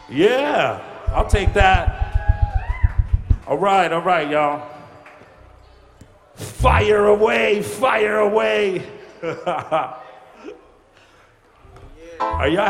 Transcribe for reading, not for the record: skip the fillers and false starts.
Yeah, I'll take that. All right, y'all. Fire away, fire away. Are y'all